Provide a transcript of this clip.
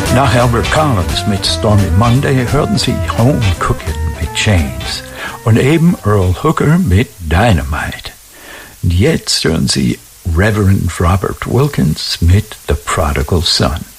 Nach Albert Collins mit Stormy Monday hörten Sie Home Cooking mit Chains und eben Earl Hooker mit Dynamite. Und jetzt hören Sie Reverend Robert Wilkins mit The Prodigal Son.